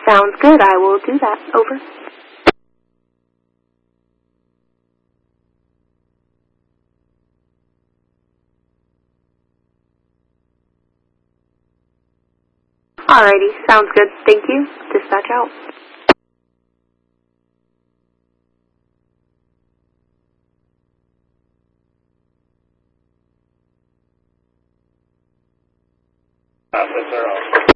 Sounds good. I will do that. Over. Alrighty. Sounds good. Thank you. Dispatch out. Officer